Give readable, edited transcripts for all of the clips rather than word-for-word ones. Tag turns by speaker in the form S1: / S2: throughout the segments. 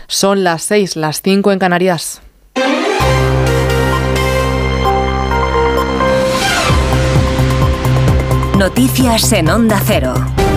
S1: Son las 6, las 5 en Canarias.
S2: Noticias en Onda Cero.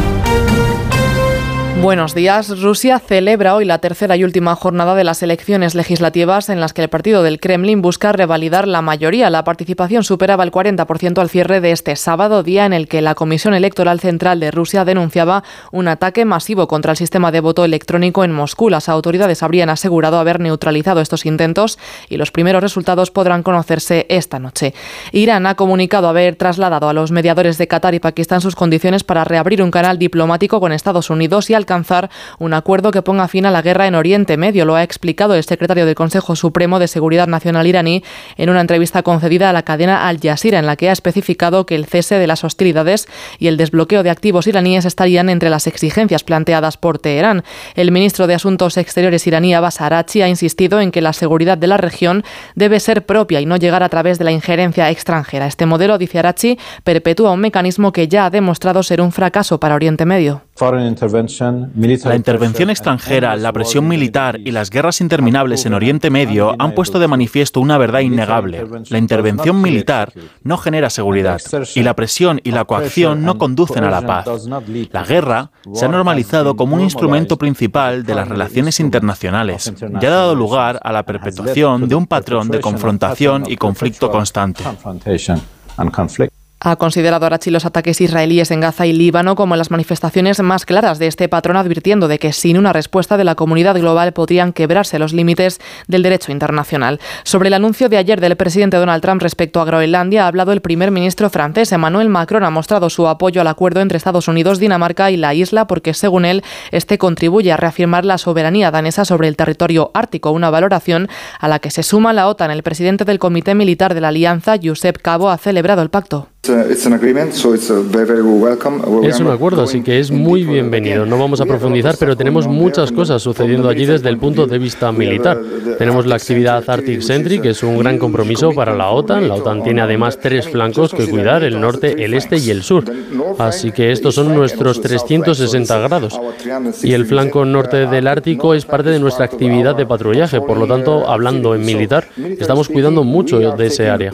S1: Buenos días. Rusia celebra hoy la tercera y última jornada de las elecciones legislativas en las que el partido del Kremlin busca revalidar la mayoría. La participación superaba el 40% al cierre de este sábado, día en el que la Comisión Electoral Central de Rusia denunciaba un ataque masivo contra el sistema de voto electrónico en Moscú. Las autoridades habrían asegurado haber neutralizado estos intentos y los primeros resultados podrán conocerse esta noche. Irán ha comunicado haber trasladado a los mediadores de Qatar y Pakistán sus condiciones para reabrir un canal diplomático con Estados Unidos y alcanzar un acuerdo que ponga fin a la guerra en Oriente Medio. Lo ha explicado el secretario del Consejo Supremo de Seguridad Nacional iraní en una entrevista concedida a la cadena Al Jazeera, en la que ha especificado que el cese de las hostilidades y el desbloqueo de activos iraníes estarían entre las exigencias planteadas por Teherán. El ministro de Asuntos Exteriores iraní, Abbas Araghchi, ha insistido en que la seguridad de la región debe ser propia y no llegar a través de la injerencia extranjera. Este modelo, dice Araghchi, perpetúa un mecanismo que ya ha demostrado ser un fracaso para Oriente Medio.
S3: La intervención extranjera, la presión militar y las guerras interminables en Oriente Medio han puesto de manifiesto una verdad innegable. La intervención militar no genera seguridad y la presión y la coacción no conducen a la paz. La guerra se ha normalizado como un instrumento principal de las relaciones internacionales y ha dado lugar a la perpetuación de un patrón de confrontación y conflicto constante.
S1: Ha considerado Araghchi los ataques israelíes en Gaza y Líbano como las manifestaciones más claras de este patrón, advirtiendo de que sin una respuesta de la comunidad global podrían quebrarse los límites del derecho internacional. Sobre el anuncio de ayer del presidente Donald Trump respecto a Groenlandia ha hablado el primer ministro francés. Emmanuel Macron ha mostrado su apoyo al acuerdo entre Estados Unidos, Dinamarca y la isla porque, según él, este contribuye a reafirmar la soberanía danesa sobre el territorio ártico, una valoración a la que se suma la OTAN. El presidente del Comité Militar de la Alianza, Josep Cabo, ha celebrado el pacto.
S4: Es un acuerdo, así que es muy bienvenido. No vamos a profundizar, pero tenemos muchas cosas sucediendo allí desde el punto de vista militar. Tenemos la actividad Arctic Sentry, que es un gran compromiso para la OTAN. La OTAN tiene además 3 flancos que cuidar, el norte, el este y el sur. Así que estos son nuestros 360 grados. Y el flanco norte del Ártico es parte de nuestra actividad de patrullaje. Por lo tanto, hablando en militar, estamos cuidando mucho de ese área.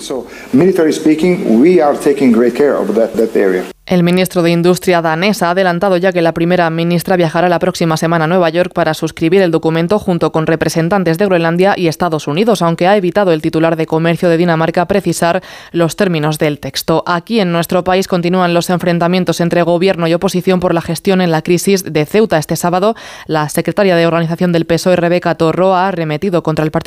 S1: El ministro de Industria danés ha adelantado ya que la primera ministra viajará la próxima semana a Nueva York para suscribir el documento junto con representantes de Groenlandia y Estados Unidos, aunque ha evitado el titular de Comercio de Dinamarca precisar los términos del texto. Aquí en nuestro país continúan los enfrentamientos entre gobierno y oposición por la gestión en la crisis de Ceuta. Este sábado, la secretaria de Organización del PSOE, Rebeca Torro, ha arremetido contra el partido